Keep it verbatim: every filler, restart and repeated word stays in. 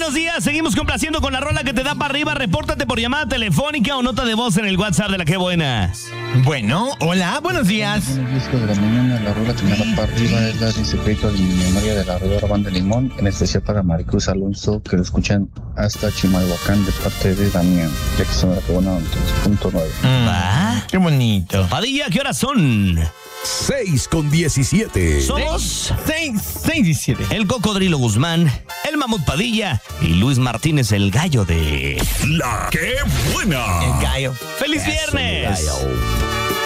buenos días. Seguimos complaciendo con la rola que te da para arriba. Repórtate por llamada telefónica o nota de voz en el WhatsApp de La Que Buena. Bueno, hola, buenos días. El disco de la mañana, la rola que me da para arriba es la de Secreto de mi memoria de la Rodora Banda Limón, en especial para Maricruz Alonso, que lo escuchan hasta Chimalhuacán de parte de Damián, ya que son La Que Buena tres punto nueve. Mm, Va. Qué bonito. Padilla, ¿qué horas son? seis con diecisiete. Somos Seis, seis y siete. el Cocodrilo Guzmán, el Mamut Padilla y Luis Martínez, el gallo de... La Que Buena. El gallo. ¡Feliz Eso, viernes! gallo.